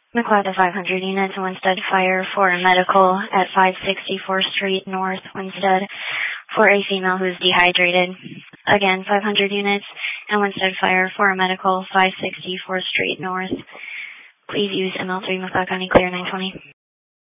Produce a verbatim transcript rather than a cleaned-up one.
McLeod to five hundred units, Winstead Fire for a medical at five sixty-fourth Street North, Winstead, for a female who's dehydrated. Again, five hundred units, and Winstead Fire for a medical, five sixty-fourth Street North. Please use M L three, McLeod County, clear nine twenty.